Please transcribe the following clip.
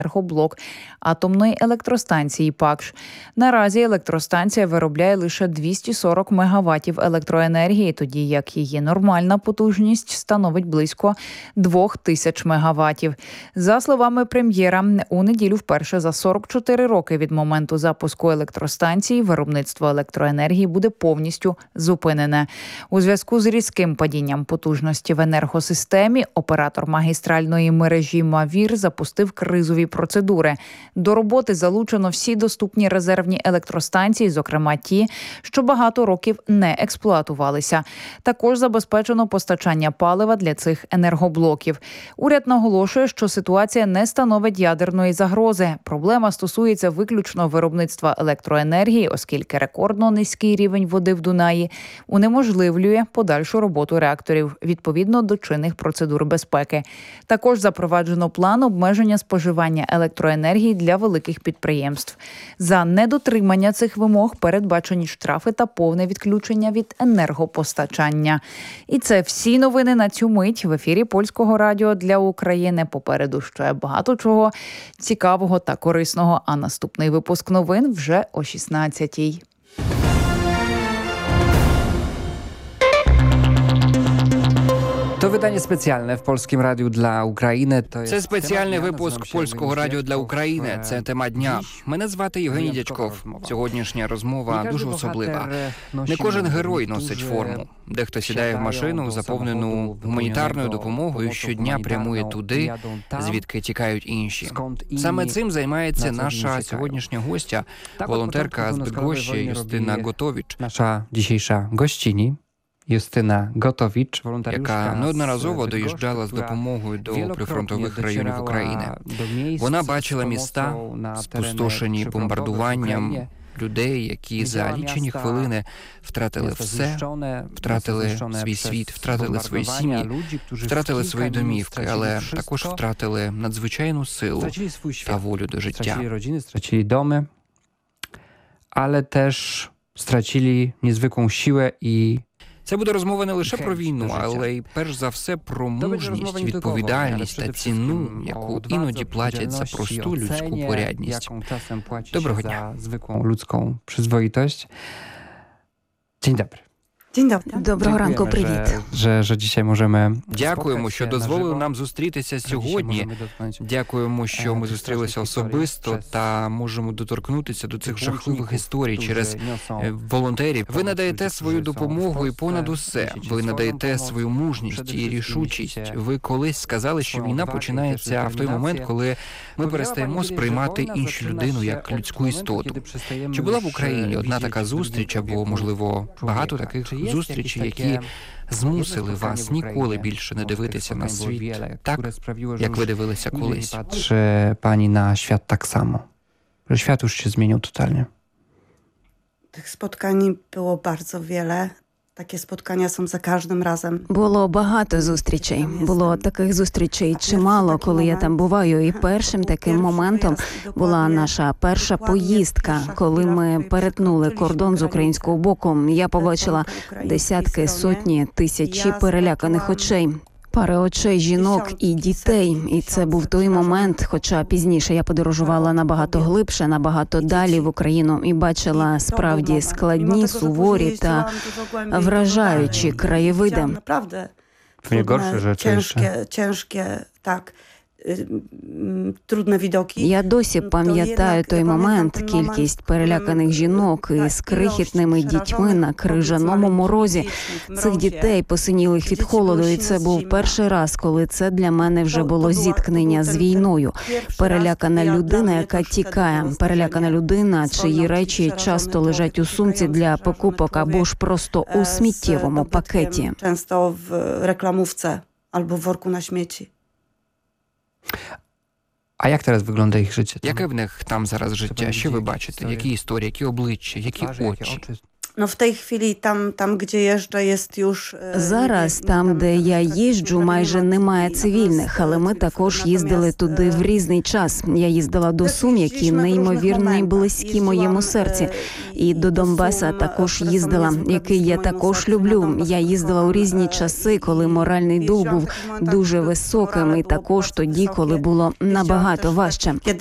енергоблок атомної електростанції ПАКШ. Наразі електростанція виробляє лише 240 мегаваттів електроенергії, тоді як її нормальна потужність становить близько 2000 мегаваттів. За словами прем'єра, у неділю вперше за 44 роки від моменту запуску електростанції виробництво електроенергії буде повністю зупинене. У зв'язку з різким падінням потужності в енергосистемі оператор магістральної мережі «Мавір» запустив кризові процедури. До роботи залучено всі доступні резервні електростанції, зокрема ті, що багато років не експлуатувалися. Також забезпечено постачання палива для цих енергоблоків. Уряд наголошує, що ситуація не становить ядерної загрози. Проблема стосується виключно виробництва електроенергії, оскільки рекордно низький рівень води в Дунаї унеможливлює подальшу роботу реакторів відповідно до чинних процедур безпеки. Також запроваджено план обмеження споживання електроенергії для великих підприємств. За недотримання цих вимог передбачені штрафи та повне відключення від енергопостачання. І це всі новини на цю мить в ефірі Польського радіо для України. Попереду ще багато чого цікавого та корисного. А наступний випуск новин вже о 16-й. To wydanie specjalne w Polskim Radiu dla України. Це спеціальний випуск Польського радіо для України. Це тема дня. Мене звати Євгеній Дячков. Сьогоднішня розмова дуже особлива. Не кожен герой носить форму. Дехто сідає в машину, заповнену гуманітарною допомогою, щодня прямує туди, звідки тікають інші. Саме цим займається наша сьогоднішня гостя, волонтерка з Бydgoszczy Justyna Gotowicz. Наша dzisiejsza gościni Justyna Gotowicz, яка неодноразово доїжджала з допомогою до прифронтових районів України. Вона бачила міста, спустошені бомбардуванням, людей, які за лічені хвилини втратили все, втратили свій світ, втратили свої сім'ї, втратили свої домівки, але також втратили надзвичайну силу та волю до життя. Stracili domy, ale też stracili niezwykłą siłę i Це буде розмова не лише про війну, але й перш за все про мужність, відповідальність та ціну, яку іноді платять за просту людську порядність. Доброго дня. Zwykłą ludzką przyzwoitość. Dzień dobry. Dzień dobry. Доброго ранку, привіт. Że dzisiaj możemy... Дякуємо, що дозволили нам зустрітися сьогодні. Дякуємо, що ми зустрілися особисто та можемо доторкнутися до цих жахливих історій через волонтерів. Ви надаєте свою допомогу і понад усе. Ви надаєте свою мужність і рішучість. Ви колись сказали, що війна починається в той момент, коли ми перестаємо сприймати іншу людину як людську істоту. Чи була в Україні одна така зустріч, або, можливо, багато таких зустрічей, які змусили вас ніколи більше не дивитися на світ так, як ви дивилися колись? Patrzy pani na świat tak samo? Że świat już się zmienił totalnie. Tych spotkań było bardzo wiele. Takie spotkania są za każdym razem. Було багато зустрічей. Було таких зустрічей чимало, коли я там буваю. І першим таким моментом була наша перша поїздка, коли ми перетнули кордон з українського боку. Я побачила десятки, сотні, тисячі переляканих очей. Пари очей жінок і дітей. І це був той момент, хоча пізніше я подорожувала набагато глибше, набагато далі в Україну і бачила справді складні, суворі та вражаючі краєвиди. Najgorsze rzeczy Ciężkie, tak. Трудні відоки. Я досі пам'ятаю той момент, кількість переляканих жінок із крихітними дітьми на крижаному морозі. Цих дітей, посинілих від холоду, і це був перший раз, коли це для мене вже було зіткнення з війною. Перелякана людина, яка тікає. Перелякана людина, чиї речі часто лежать у сумці для покупок або ж просто у сміттєвому пакеті. Часто в рекламówce або в worku на śmieci. A jak teraz wygląda ich życie? Яке в них там зараз життя? Що ви бачите? Які історії, які обличчя, які очі? No w tej chwili tam gdzie jeżdżę, jest już... Зараз там, де я їжджу, майже немає цивільних, але ми також їздили туди в різний час. Я їздила до Сум, які неймовірно і близькі моєму серці. І до Донбаса також їздила, який я також люблю. Я їздила у різні часи, коли моральний дух був дуже високим, і також тоді, коли було набагато важче.